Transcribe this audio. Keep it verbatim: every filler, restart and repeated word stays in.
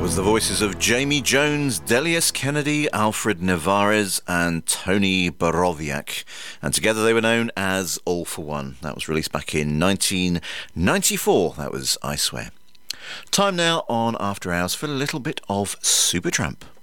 The voices of Jamie Jones, Delius Kennedy, Alfred Nevarez and Tony Borowiak, and together they were known as All For One. That was released back in nineteen ninety-four. That was I Swear. Time now on After Hours for a little bit of Supertramp.